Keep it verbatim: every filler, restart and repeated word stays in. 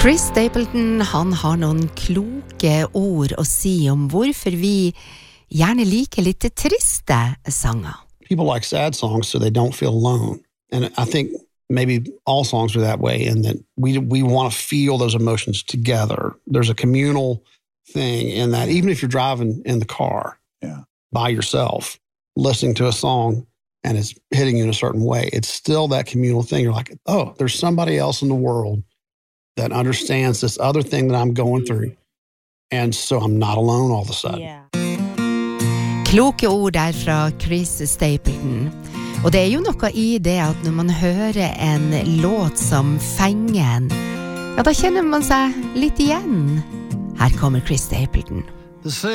Chris Stapleton, han har noen kloke ord å si om hvorfor vi gjerne liker litt triste sanger. People like sad songs so they don't feel alone. And I think maybe all songs are that way in that we we want to feel those emotions together. There's a communal thing in that, even if you're driving in the car yeah. by yourself, listening to a song and it's hitting you in a certain way, it's still that communal thing. You're like, oh, there's somebody else in the world that understands this other thing that I'm going through. And so I'm not alone all of a sudden. Yeah. Kloke ord der fra Chris Stapleton. Og det er jo noe i det at når man hører en låt som fenger en, ja, da kjenner man seg litt igjen. Her kommer Chris Stapleton.